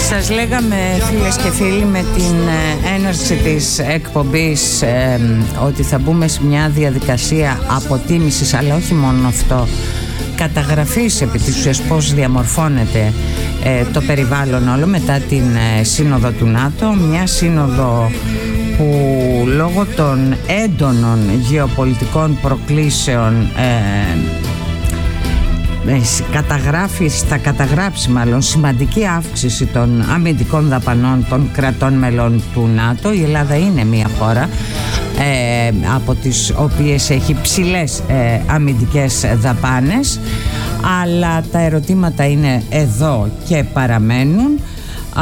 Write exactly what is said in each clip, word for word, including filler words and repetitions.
Σας λέγαμε, φίλες και φίλοι, με την έναρξη της εκπομπής ε, ότι θα μπούμε σε μια διαδικασία αποτίμησης, αλλά όχι μόνο αυτό, καταγραφής επί της ουσίας πώς διαμορφώνεται ε, το περιβάλλον όλο μετά την ε, σύνοδο του ΝΑΤΟ, μια σύνοδο που λόγω των έντονων γεωπολιτικών προκλήσεων ε, καταγράφει, θα καταγράψει μάλλον σημαντική αύξηση των αμυντικών δαπανών των κρατών μελών του ΝΑΤΟ. Η Ελλάδα είναι μια χώρα ε, από τις οποίες έχει ψηλές ε, αμυντικές δαπάνες, αλλά τα ερωτήματα είναι εδώ και παραμένουν. Α,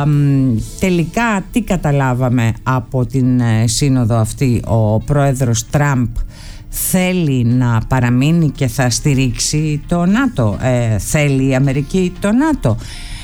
τελικά τι καταλάβαμε από την ε, σύνοδο αυτή? Ο πρόεδρος Τραμπ θέλει να παραμείνει και θα στηρίξει το ΝΑΤΟ, ε, θέλει η Αμερική το ΝΑΤΟ.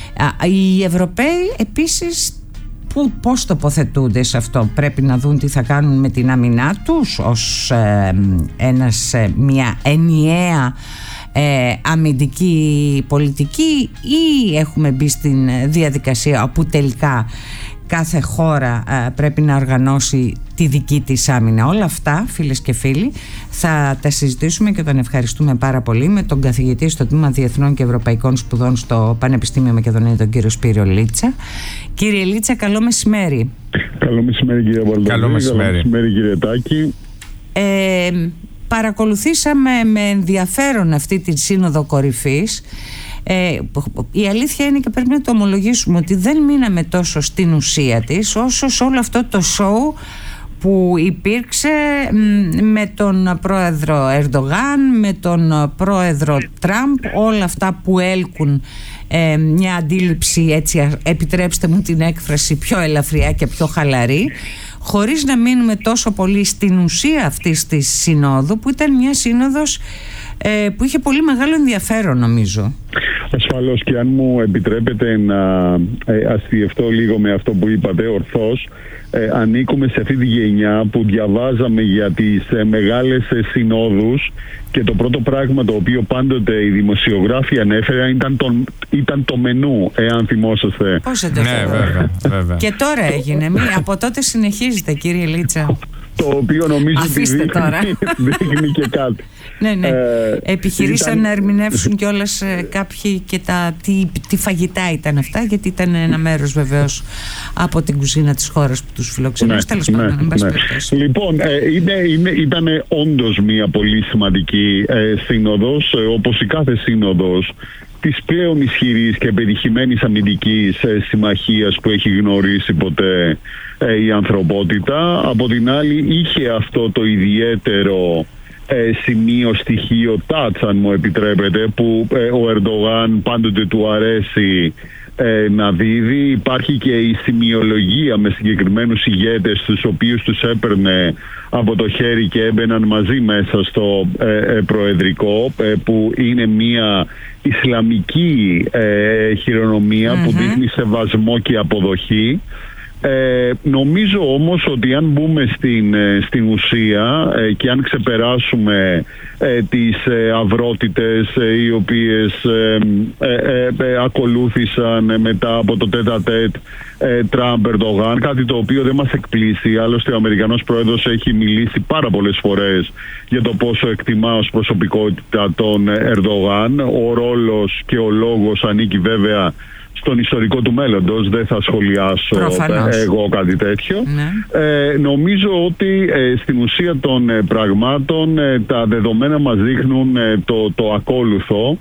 Οι Ευρωπαίοι επίσης που, πώς τοποθετούνται σε αυτό? Πρέπει να δουν τι θα κάνουν με την άμυνά τους ως ε, ένας, ε, μια ενιαία ε, αμυντική πολιτική, ή έχουμε μπει στην διαδικασία όπου τελικά κάθε χώρα ε, πρέπει να οργανώσει τη δική της άμυνα? Όλα αυτά, φίλες και φίλοι, θα τα συζητήσουμε και τον ευχαριστούμε πάρα πολύ με τον καθηγητή στο Τμήμα Διεθνών και Ευρωπαϊκών Σπουδών στο Πανεπιστήμιο Μακεδονία, τον κύριο Σπύριο Λίτσα. Κύριε Λίτσα, καλό μεσημέρι. Καλό μεσημέρι, κύριε Βαλτζή. Καλό μεσημέρι. Καλό μεσημέρι, κύριε Τάκη. Ε, παρακολουθήσαμε με ενδιαφέρον αυτή τη σύνοδο κορυφής. Ε, η αλήθεια είναι, και πρέπει να το ομολογήσουμε, ότι δεν μείναμε τόσο στην ουσία της όσο σε όλο αυτό το σοου που υπήρξε με τον πρόεδρο Ερντογάν, με τον πρόεδρο Τραμπ, όλα αυτά που έλκουν ε, μια αντίληψη, έτσι επιτρέψτε μου την έκφραση, πιο ελαφριά και πιο χαλαρή, χωρίς να μείνουμε τόσο πολύ στην ουσία αυτής της συνόδου, που ήταν μια σύνοδος ε, που είχε πολύ μεγάλο ενδιαφέρον, νομίζω. Ασφαλώς, και αν μου επιτρέπετε να ε, αστιευτώ λίγο με αυτό που είπατε ορθώς, ε, ανήκουμε σε αυτή τη γενιά που διαβάζαμε για τις ε, μεγάλες ε, συνόδους, και το πρώτο πράγμα το οποίο πάντοτε οι δημοσιογράφοι ανέφεραν ήταν το, ήταν το μενού, εάν θυμόσαστε. Πώς δεν το ναι, βέβαια, βέβαια. Και τώρα έγινε, μη, από τότε συνεχίζεται, κύριε Λίτσα. Το οποίο νομίζω ότι δείχνει, δείχνει και κάτι. Ναι, ναι. Ε, Επιχειρήσαν ήταν... να ερμηνεύσουν κιόλας ε, κάποιοι και τα, τι, τι φαγητά ήταν αυτά, γιατί ήταν ένα μέρος βεβαίως από την κουζίνα της χώρας που τους φιλοξενούσε. Τέλος ναι, πάντων, ναι, ναι. Λοιπόν, ε, είναι, είναι, ήταν όντως μια πολύ σημαντική ε, σύνοδος, ε, όπως η κάθε σύνοδος της πλέον ισχυρής και πετυχημένης αμυντικής ε, συμμαχίας που έχει γνωρίσει ποτέ ε, η ανθρωπότητα. Από την άλλη, είχε αυτό το ιδιαίτερο ε, σημείο, στοιχείο touch, αν μου επιτρέπετε, που ε, ο Ερντογάν πάντοτε του αρέσει ε, να δίδει. Υπάρχει και η σημειολογία με συγκεκριμένους ηγέτες, τους οποίους τους έπαιρνε από το χέρι και έμπαιναν μαζί μέσα στο ε, ε, προεδρικό, ε, που είναι μια ισλαμική ε, χειρονομία mm-hmm. που δείχνει σεβασμό και αποδοχή. Ε, νομίζω όμως ότι αν μπούμε στην, στην ουσία ε, και αν ξεπεράσουμε ε, τις ε, αυρότητες ε, οι οποίες ε, ε, ε, ακολούθησαν μετά από το τέτα-τέτ ε, Τραμπ-Ερντογάν, κάτι το οποίο δεν μας εκπλήσει. Άλλωστε ο Αμερικανός Πρόεδρος έχει μιλήσει πάρα πολλές φορές για το πόσο εκτιμά ως προσωπικότητα τον Ερντογάν. Ο ρόλος και ο λόγος ανήκει βέβαια στον ιστορικό του μέλλοντος, δεν θα σχολιάσω Προφανώς. εγώ κάτι τέτοιο. Ναι. Ε, νομίζω ότι ε, στην ουσία των ε, πραγμάτων ε, τα δεδομένα μας δείχνουν ε, το, το ακόλουθο,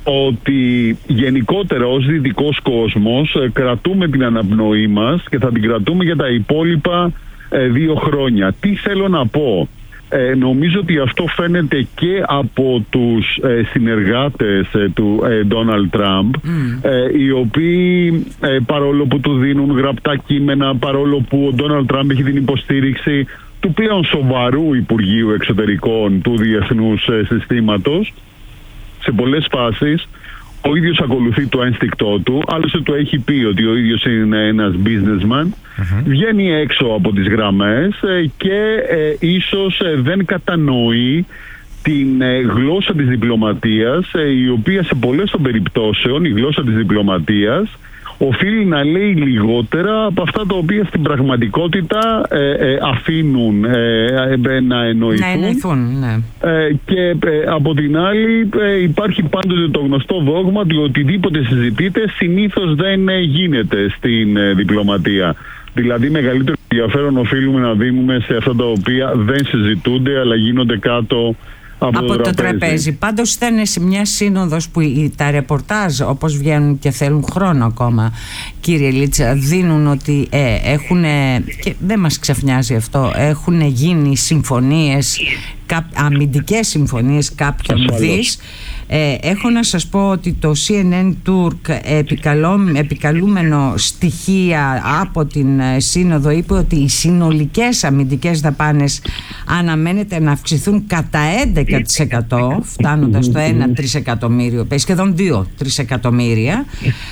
ότι γενικότερα ως δυτικός κόσμος ε, κρατούμε την αναπνοή μας και θα την κρατούμε για τα υπόλοιπα ε, δύο χρόνια. Τι θέλω να πω? Ε, νομίζω ότι αυτό φαίνεται και από τους ε, συνεργάτες ε, του Ντόναλντ Τραμπ, mm. ε, οι οποίοι ε, παρόλο που του δίνουν γραπτά κείμενα, παρόλο που ο Ντόναλντ Τραμπ έχει την υποστήριξη του πλέον σοβαρού Υπουργείου Εξωτερικών του Διεθνούς ε, Συστήματος, σε πολλές φάσεις ο ίδιος ακολουθεί το ένστικτό του, άλλωστε το έχει πει ότι ο ίδιος είναι ένας businessman, mm-hmm. βγαίνει έξω από τις γραμμές και ε, ίσως ε, δεν κατανοεί την ε, γλώσσα της διπλωματίας, ε, η οποία σε πολλές των περιπτώσεων η γλώσσα της διπλωματίας οφείλει να λέει λιγότερα από αυτά τα οποία στην πραγματικότητα ε, ε, αφήνουν ε, ε, να εννοηθούν. Να εννοηθούν, ναι. Ε, και ε, από την άλλη ε, υπάρχει πάντοτε το γνωστό δόγμα ότι οτιδήποτε συζητείται συνήθως δεν ε, γίνεται στην ε, διπλωματία. Δηλαδή μεγαλύτερο ενδιαφέρον οφείλουμε να δίνουμε σε αυτά τα οποία δεν συζητούνται αλλά γίνονται κάτω από, από το, το τραπέζι. τραπέζι. Πάντως ήταν σε μια σύνοδος που τα ρεπορτάζ, όπως βγαίνουν και θέλουν χρόνο ακόμα, κύριε Λίτσα, δίνουν ότι ε, έχουν, και δεν μας ξαφνιάζει αυτό, έχουν γίνει συμφωνίες, αμυντικές συμφωνίες κάποιων δις. Ε, έχω να σας πω ότι το σι εν εν Turk, επικαλούμενο στοιχεία από την Σύνοδο, είπε ότι οι συνολικές αμυντικές δαπάνες αναμένεται να αυξηθούν κατά έντεκα τοις εκατό, φτάνοντας στο ένα τρισεκατομμύριο, σχεδόν δύο τρισεκατομμύρια.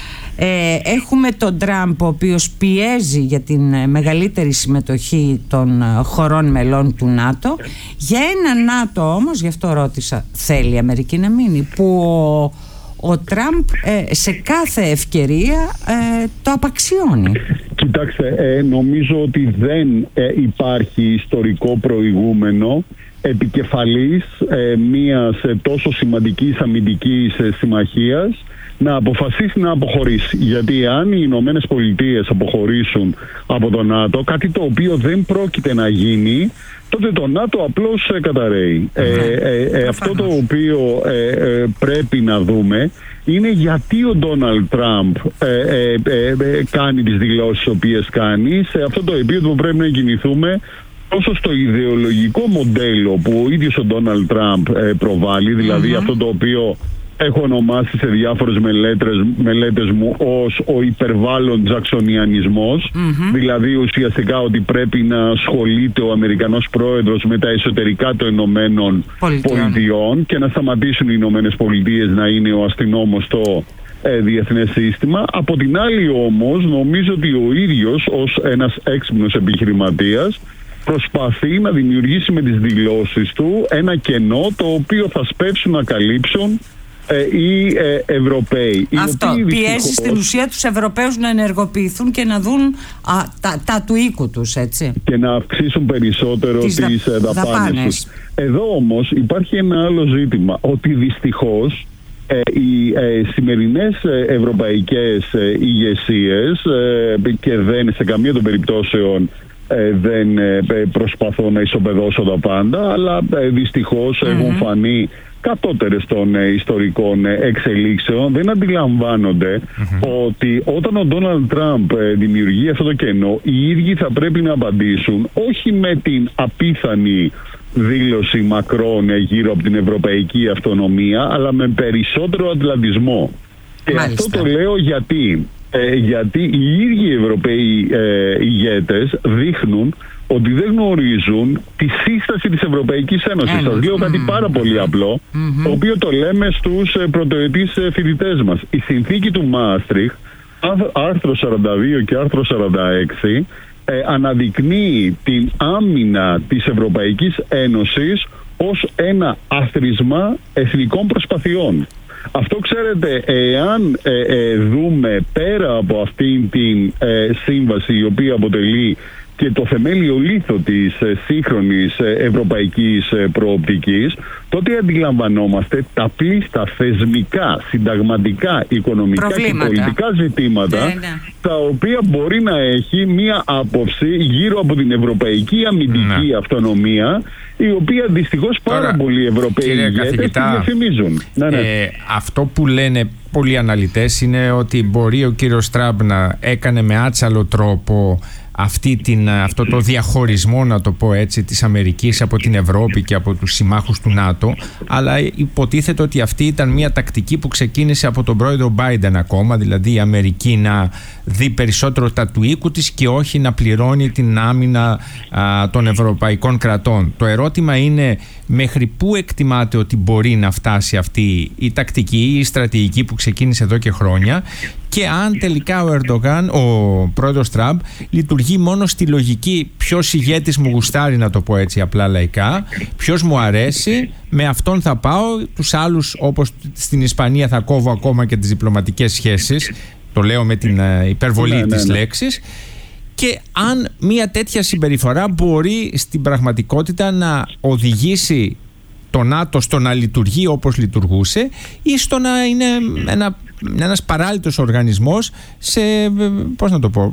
Ε, έχουμε τον Τραμπ, ο οποίος πιέζει για την μεγαλύτερη συμμετοχή των χωρών μελών του ΝΑΤΟ. Για ένα ΝΑΤΟ όμως, γι' αυτό ρώτησα, θέλει η Αμερική να μείνει, που ο, ο Τραμπ ε, σε κάθε ευκαιρία ε, το απαξιώνει. Κοιτάξτε, ε, νομίζω ότι δεν ε, υπάρχει ιστορικό προηγούμενο επικεφαλής ε, μιας ε, τόσο σημαντικής αμυντικής ε, συμμαχίας να αποφασίσει να αποχωρήσει. Γιατί αν οι Ηνωμένες Πολιτείες αποχωρήσουν από το ΝΑΤΟ, κάτι το οποίο δεν πρόκειται να γίνει, τότε το ΝΑΤΟ απλώς ε, καταρρέει. Ε, ε, ε, αυτό το οποίο ε, ε, πρέπει να δούμε είναι γιατί ο Ντόναλντ Τραμπ ε, ε, ε, ε, κάνει τις δηλώσεις τις οποίες κάνει. Σε αυτό το επίπεδο πρέπει να κινηθούμε τόσο στο ιδεολογικό μοντέλο που ο ίδιος ο Ντόναλντ Τραμπ ε, προβάλλει, δηλαδή mm-hmm. αυτό το οποίο έχω ονομάσει σε διάφορες μελέτες, μελέτες μου ως ο υπερβάλλον τζαξονιανισμός, mm-hmm. δηλαδή ουσιαστικά ότι πρέπει να ασχολείται ο Αμερικανός πρόεδρος με τα εσωτερικά των Ηνωμένων Πολιτειών και να σταματήσουν οι Ηνωμένες Πολιτείες να είναι ο αστυνόμος στο ε, διεθνές σύστημα. Από την άλλη όμως νομίζω ότι ο ίδιος ως ένας έξυπνος επιχειρηματίας προσπαθεί να δημιουργήσει με τις δηλώσεις του ένα κενό το οποίο θα σπεύσουν να καλύψουν ε, οι ε, Ευρωπαίοι. Αυτό οι πιέζει δυστυχώς στην ουσία τους Ευρωπαίους να ενεργοποιηθούν και να δουν α, τα, τα του οίκου τους, έτσι. Και να αυξήσουν περισσότερο τις, τις δα, δαπάνες, δαπάνες τους. Εδώ όμως υπάρχει ένα άλλο ζήτημα, ότι δυστυχώς ε, οι ε, σημερινές ε, ευρωπαϊκές ε, ηγεσίες ε, και δεν σε καμία των περιπτώσεων Ε, δεν ε, προσπαθώ να ισοπεδώσω τα πάντα, αλλά ε, δυστυχώς mm-hmm. έχουν φανεί κατώτερες των ε, ιστορικών ε, εξελίξεων. Δεν αντιλαμβάνονται mm-hmm. ότι όταν ο Ντόναλντ Τραμπ ε, δημιουργεί αυτό το κενό, οι ίδιοι θα πρέπει να απαντήσουν όχι με την απίθανη δήλωση Μακρόν ε, γύρω από την ευρωπαϊκή αυτονομία, αλλά με περισσότερο ατλαντισμό. Και Μάλιστα. αυτό το λέω γιατί Ε, γιατί οι ίδιοι Ευρωπαίοι ε, ηγέτες δείχνουν ότι δεν γνωρίζουν τη σύσταση της Ευρωπαϊκής Ένωσης. Σας λέω κάτι πάρα πολύ απλό, mm-hmm. το οποίο το λέμε στους ε, πρωτοετής ε, φοιτητές μας. Η συνθήκη του Μάστριχτ, άρθρο σαράντα δύο και άρθρο σαράντα έξι, ε, αναδεικνύει την άμυνα της Ευρωπαϊκής Ένωσης ως ένα άθροισμα εθνικών προσπαθειών. Αυτό, ξέρετε, εάν ε, ε, δούμε πέρα από αυτήν την ε, σύμβαση, η οποία αποτελεί και το θεμέλιο λίθο της ε, σύγχρονης ε, ευρωπαϊκής ε, προοπτικής, τότε αντιλαμβανόμαστε τα πλήστα θεσμικά, συνταγματικά, οικονομικά προβλήματα και πολιτικά ζητήματα, ναι, ναι. τα οποία μπορεί να έχει μία άποψη γύρω από την ευρωπαϊκή αμυντική ναι. αυτονομία, η οποία δυστυχώς πάρα Τώρα, πολλοί Ευρωπαίοι ηγέτες την διαφημίζουν. Ναι, ναι. Ε, αυτό που λένε πολλοί αναλυτές είναι ότι μπορεί ο κύριος Τραμπ να έκανε με άτσαλο τρόπο αυτή την, αυτό το διαχωρισμό, να το πω έτσι, της Αμερικής από την Ευρώπη και από τους συμμάχους του ΝΑΤΟ, αλλά υποτίθεται ότι αυτή ήταν μια τακτική που ξεκίνησε από τον πρόεδρο Biden ακόμα, δηλαδή η Αμερική να δει περισσότερο τα του οίκου της και όχι να πληρώνει την άμυνα α, των ευρωπαϊκών κρατών. Το ερώτημα είναι μέχρι πού εκτιμάτε ότι μπορεί να φτάσει αυτή η τακτική ή η στρατηγική που ξεκίνησε εδώ και χρόνια, και αν τελικά ο Ερντογάν, ο πρόεδρος Τραμπ, λειτουργεί μόνο στη λογική ποιος ηγέτης μου γουστάρει, να το πω έτσι απλά λαϊκά, ποιος μου αρέσει, με αυτόν θα πάω, τους άλλους όπως στην Ισπανία θα κόβω ακόμα και τις διπλωματικές σχέσεις. Το λέω με την υπερβολή ναι, ναι, της ναι. λέξης. Και αν μια τέτοια συμπεριφορά μπορεί στην πραγματικότητα να οδηγήσει το ΝΑΤΟ στο να λειτουργεί όπως λειτουργούσε ή στο να είναι ένα, ένας παράλυτος οργανισμός σε, πώς να το πω,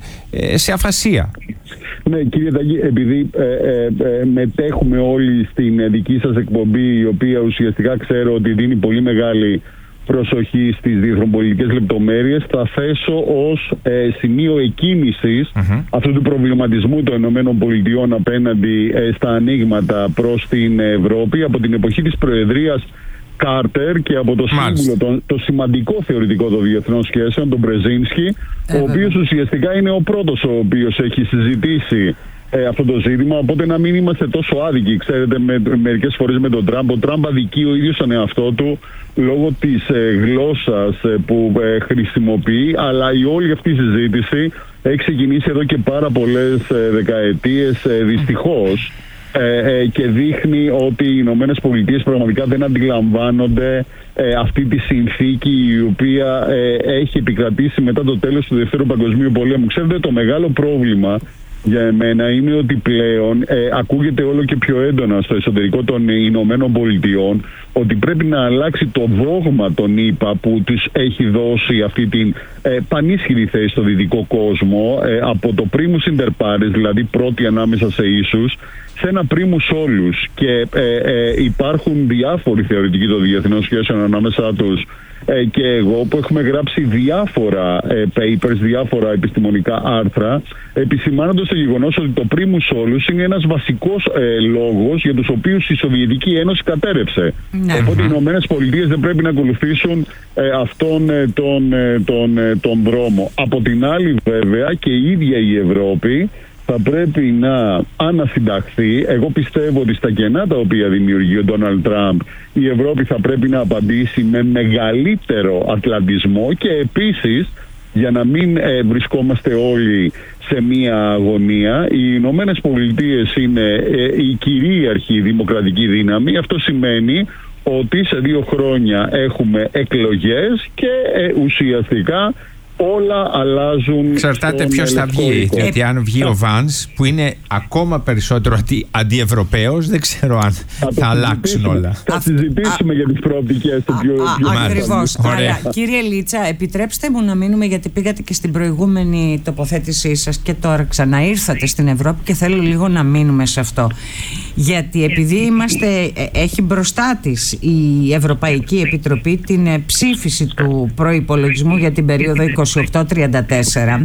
σε αφασία. Ναι, κύριε Ταγκή, επειδή ε, ε, ε, μετέχουμε όλοι στην δική σας εκπομπή, η οποία ουσιαστικά ξέρω ότι δίνει πολύ μεγάλη προσοχή στις διεθνοπολιτικές λεπτομέρειες, θα θέσω ως ε, σημείο εκκίνησης uh-huh. αυτού του προβληματισμού των ΗΠΑ απέναντι ε, στα ανοίγματα προς την Ευρώπη από την εποχή της Προεδρίας Κάρτερ και από το σύμβουλο, το, το σημαντικό θεωρητικό των διεθνών σχέσεων, τον Μπρεζίνσκι, ε, ο οποίος ουσιαστικά είναι ο πρώτος ο οποίος έχει συζητήσει ε, αυτό το ζήτημα, οπότε να μην είμαστε τόσο άδικοι. Ξέρετε, με, μερικές φορές με τον Τραμπ, ο Τραμπ αδικεί ο ίδιος τον εαυτό του λόγω της ε, γλώσσας ε, που ε, χρησιμοποιεί, αλλά η όλη αυτή η συζήτηση έχει ξεκινήσει εδώ και πάρα πολλές ε, δεκαετίες, ε, δυστυχώς, ε, ε, και δείχνει ότι οι Ηνωμένες Πολιτείες πραγματικά δεν αντιλαμβάνονται ε, αυτή τη συνθήκη η οποία ε, έχει επικρατήσει μετά το τέλος του Δεύτερου Παγκοσμίου Πολέμου. Ξέρετε, το μεγάλο πρόβλημα για εμένα είναι ότι πλέον ε, ακούγεται όλο και πιο έντονα στο εσωτερικό των Ηνωμένων Πολιτειών ότι πρέπει να αλλάξει το δόγμα των ΗΠΑ που τους έχει δώσει αυτή την ε, πανίσχυρη θέση στο δυτικό κόσμο, ε, από το primus inter pares, δηλαδή πρώτη ανάμεσα σε ίσους, σε ένα primus όλους. Και ε, ε, υπάρχουν διάφοροι θεωρητικοί των διεθνών σχέσεων ανάμεσα τους ε, και εγώ, που έχουμε γράψει διάφορα ε, papers, διάφορα επιστημονικά άρθρα, επισημάνοντας το γεγονός ότι το primus όλους είναι ένας βασικός ε, λόγος για τους οποίους η Σοβιετική Ένωση κατέρευσε. Ναι. Οπότε οι Ηνωμένες Πολιτείες δεν πρέπει να ακολουθήσουν ε, αυτόν ε, τον, ε, τον, ε, τον δρόμο. Από την άλλη, βέβαια, και η ίδια η Ευρώπη θα πρέπει να ανασυνταχθεί. Εγώ πιστεύω ότι στα κενά τα οποία δημιουργεί ο Ντόναλντ Τραμπ, η Ευρώπη θα πρέπει να απαντήσει με μεγαλύτερο ατλαντισμό και επίσης, για να μην ε, βρισκόμαστε όλοι σε μία αγωνία, οι Ηνωμένες Πολιτείες είναι ε, η κυρίαρχη δημοκρατική δύναμη. Αυτό σημαίνει ότι σε δύο χρόνια έχουμε εκλογές και ε, ουσιαστικά όλα αλλάζουν. Εξαρτάται ποιος θα βγει. Γιατί αν βγει ο Βάνς, που είναι ακόμα περισσότερο αντι, αντιευρωπαίος, δεν ξέρω αν θα, θα αλλάξουν όλα. Θα συζητήσουμε α, για τις προοπτικές του πιο. Ακριβώς. Αλλά κύριε Λίτσα, επιτρέψτε μου να μείνουμε, γιατί πήγατε και στην προηγούμενη τοποθέτησή σας και τώρα ξαναήρθατε στην Ευρώπη και θέλω λίγο να μείνουμε σε αυτό. Γιατί επειδή είμαστε, έχει μπροστά της η Ευρωπαϊκή Επιτροπή την ψήφιση του προϋπολογισμού για την περίοδο είκοσι οκτώ τριάντα τέσσερα,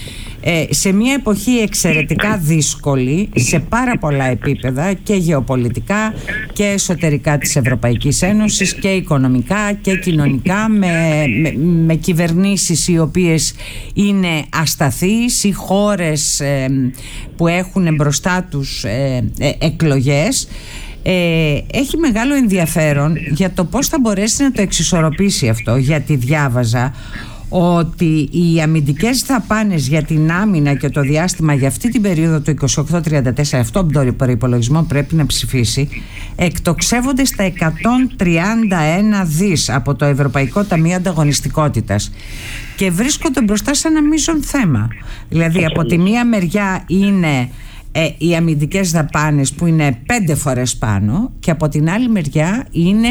ε, σε μια εποχή εξαιρετικά δύσκολη σε πάρα πολλά επίπεδα, και γεωπολιτικά και εσωτερικά της Ευρωπαϊκής Ένωσης, και οικονομικά και κοινωνικά, με, με, με κυβερνήσεις οι οποίες είναι ασταθείς ή χώρες ε, που έχουν μπροστά τους ε, ε, εκλογές. Ε, έχει μεγάλο ενδιαφέρον για το πώς θα μπορέσει να το εξισορροπήσει αυτό, γιατί διάβαζα ότι οι αμυντικές δαπάνες για την άμυνα και το διάστημα για αυτή την περίοδο του είκοσι οκτώ τριάντα τέσσερα, αυτό από τον προϋπολογισμό πρέπει να ψηφίσει, εκτοξεύονται στα εκατόν τριάντα ένα δις από το Ευρωπαϊκό Ταμείο Ανταγωνιστικότητας και βρίσκονται μπροστά σε ένα μείζον θέμα. Δηλαδή από τη μία μεριά είναι ε, οι αμυντικές δαπάνες που είναι πέντε φορές πάνω, και από την άλλη μεριά είναι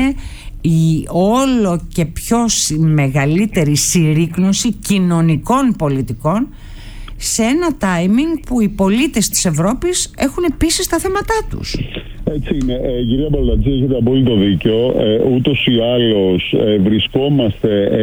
η όλο και πιο μεγαλύτερη συρρίκνωση κοινωνικών πολιτικών σε ένα timing που οι πολίτες της Ευρώπης έχουν επίσης τα θέματά τους. Έτσι είναι. Ε, κυρία Μπαλτατζή, έχετε απόλυτο δίκιο. Ε, ούτως ή άλλως ε, βρισκόμαστε ε,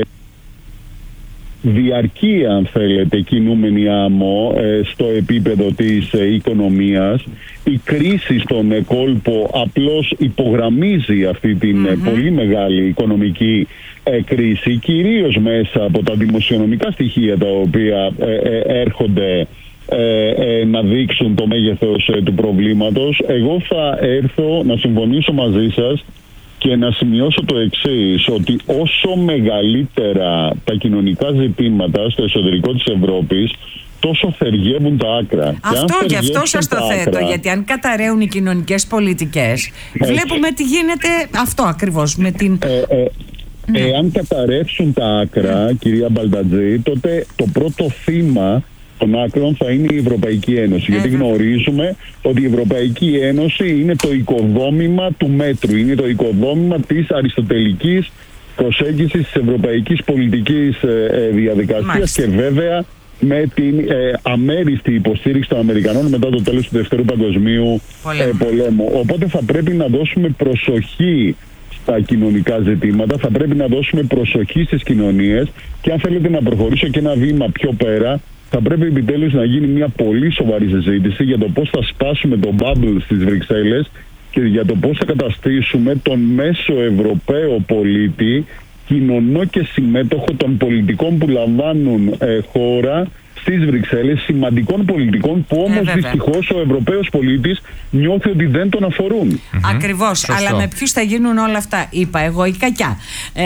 διαρκή, αν θέλετε, κινούμενη άμμο ε, στο επίπεδο της ε, οικονομίας. Η κρίση στον ε, κόλπο απλώς υπογραμμίζει αυτή την mm-hmm. ε, πολύ μεγάλη οικονομική ε, κρίση, κυρίως μέσα από τα δημοσιονομικά στοιχεία τα οποία ε, ε, έρχονται ε, ε, να δείξουν το μέγεθος ε, του προβλήματος. Εγώ θα έρθω να συμφωνήσω μαζί σας και να σημειώσω το εξής, ότι όσο μεγαλύτερα τα κοινωνικά ζητήματα στο εσωτερικό της Ευρώπης, τόσο θεριεύουν τα άκρα. Αυτό και, και αυτό σας το θέτω, άκρα, γιατί αν καταραίουν οι κοινωνικές πολιτικές, ε, βλέπουμε τι γίνεται αυτό ακριβώς με την... Ε, ε, Ναι. Εάν καταρρεύσουν τα άκρα, ναι. κυρία Μπαλτατζή, τότε το πρώτο θύμα των άκρων θα είναι η Ευρωπαϊκή Ένωση. Ε, γιατί γνωρίζουμε ότι η Ευρωπαϊκή Ένωση είναι το οικοδόμημα του μέτρου, είναι το οικοδόμημα της αριστοτελικής προσέγγισης της ευρωπαϊκής πολιτικής ε, διαδικασίας. Μάλιστα. Και βέβαια με την ε, αμέριστη υποστήριξη των Αμερικανών μετά το τέλος του Δευτέρου Παγκοσμίου ε, πολέμου. Οπότε θα πρέπει να δώσουμε προσοχή στα κοινωνικά ζητήματα, θα πρέπει να δώσουμε προσοχή στις κοινωνίες και αν θέλετε να προχωρήσω και ένα βήμα πιο πέρα, θα πρέπει επιτέλους να γίνει μια πολύ σοβαρή συζήτηση για το πώς θα σπάσουμε το bubble στις Βρυξέλλες και για το πώς θα καταστήσουμε τον μέσο Ευρωπαίο πολίτη κοινωνό και συμμέτοχο των πολιτικών που λαμβάνουν ε, χώρα στις Βρυξέλλες, σημαντικών πολιτικών που όμως ε, δυστυχώς ο Ευρωπαίος πολίτης νιώθει ότι δεν τον αφορούν. Mm-hmm. Ακριβώς. Σωστό. Αλλά με ποιους θα γίνουν όλα αυτά, είπα εγώ η κακιά. Ε,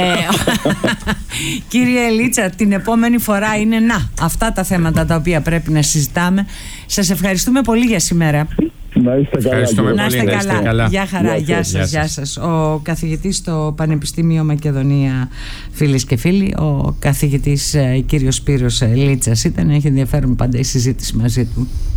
κύριε Λίτσα, την επόμενη φορά είναι να αυτά τα θέματα τα οποία πρέπει να συζητάμε. Σας ευχαριστούμε πολύ για σήμερα. Να είστε καλά. Να είστε καλά. καλά. Γεια χαρά. Γεια σας, γεια σας. Ο καθηγητής στο Πανεπιστήμιο Μακεδονία, φίλες και φίλοι, ο καθηγητής ε, κύριος Σπύρος ε, Λίτσας ήταν. Έχει ενδιαφέρον πάντα η συζήτηση μαζί του.